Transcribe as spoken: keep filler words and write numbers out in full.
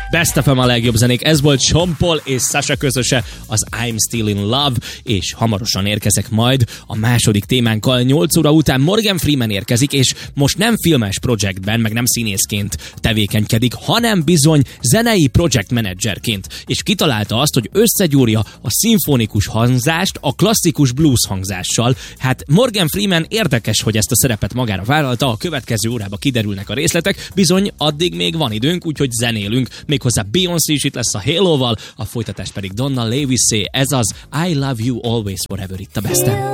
Best ef em a legjobb zenék, ez volt Sean Paul és Sasha közöse, az I'm Still in Love, és hamarosan érkezek majd a második témánkkal. nyolc óra után Morgan Freeman érkezik, és most nem filmes projektben, meg nem színészként tevékenykedik, hanem bizony zenei project managerként, és kitalálta azt, hogy összegyúrja a szimfonikus hangzást a klasszikus blues hangzással. Hát Morgan Freeman érdekes, hogy ezt a szerepet magára vállalta, a következő órában kiderülnek a részletek, bizony addig még van időnk, úgyhogy zenélünk, méghozzá Beyoncé is itt lesz a Halo-val, a folytatás pedig Donna Levis-é, ez az I Love You Always Forever itt a Besten.